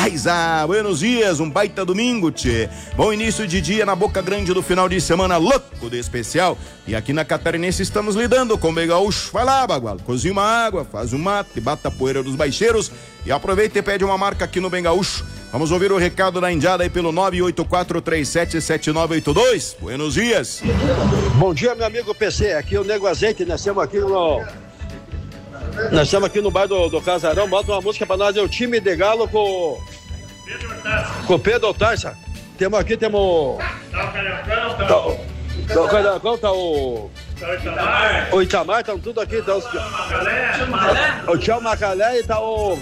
Buenos dias, um baita domingo, tchê. Bom início de dia na Boca Grande do final de semana louco de especial. E aqui na Catarinense estamos lidando com o Bem Gaúcho. Vai lá, bagual, cozinha uma água, faz um mate, bata a poeira dos baixeiros e aproveita e pede uma marca aqui no Bem Gaúcho. Vamos ouvir o recado da indiada aí pelo 984377982. Buenos dias. Bom dia, meu amigo PC. Aqui é o Nego Azeite. Nós estamos aqui no bairro do Casarão. Bota uma música pra nós. É o time de Galo com o Pedro Otarça. Temos aqui, tá o Carioncão, tá o Itamar, estão tudo aqui. Tá o Tchau Macalé e tá o...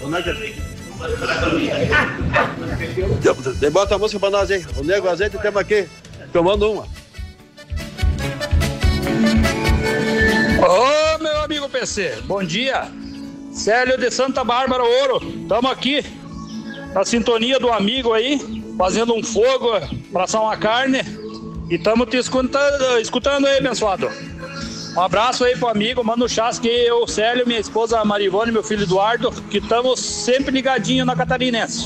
Bota a música pra nós aí. O Nego Azeite, temos aqui tomando uma. Ô, meu amigo PC, bom dia. Célio de Santa Bárbara Ouro. Estamos aqui na sintonia do amigo aí, fazendo um fogo para assar uma carne. E estamos te escutando aí, abençoado. Um abraço aí pro amigo, manda um chasque aí, eu, Célio, minha esposa Marivone, meu filho Eduardo, que estamos sempre ligadinhos na Catarinense.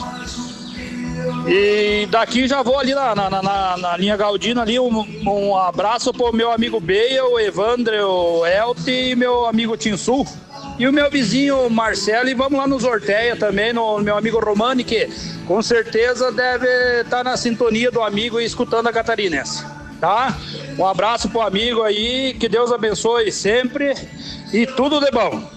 E daqui já vou ali na linha Galdino ali, um abraço pro meu amigo Beia, o Evandro, o Elti e meu amigo Tinsul. E o meu vizinho Marcelo, e vamos lá nos Orteia também, no meu amigo Romani, que com certeza deve estar na sintonia do amigo e escutando a Catarinense. Tá? Um abraço pro amigo aí, que Deus abençoe sempre e tudo de bom.